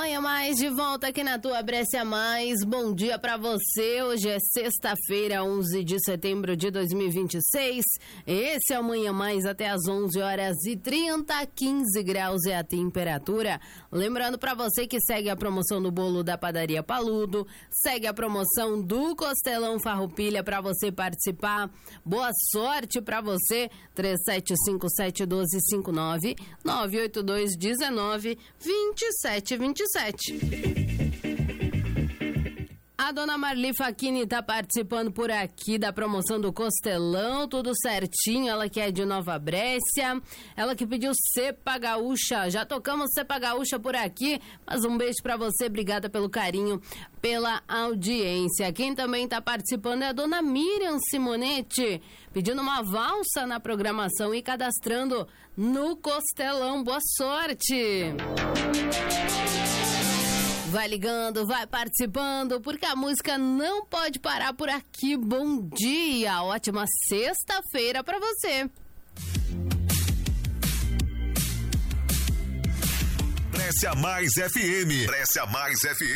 Amanhã mais de volta aqui na tua Brescia Mais. Bom dia pra você. Hoje é sexta-feira, 11 de setembro de 2026. Esse é Amanhã Mais até às 11h30, 15 graus é a temperatura. Lembrando pra você que segue a promoção do bolo da Padaria Paludo, segue a promoção do Costelão Farroupilha pra você participar. Boa sorte pra você. 3757-1259, 98219-2727. A dona Marli Facchini tá participando por aqui da promoção do Costelão, tudo certinho, ela que é de Nova Brécia, ela que pediu Cepa Gaúcha, já tocamos Cepa Gaúcha por aqui, mas um beijo pra você, obrigada pelo carinho, pela audiência. Quem também tá participando é a dona Miriam Simonetti, pedindo uma valsa na programação e cadastrando no Costelão, boa sorte! Vai ligando, vai participando, porque a música não pode parar por aqui. Bom dia, ótima sexta-feira pra você. Brescia Mais FM. Brescia Mais FM.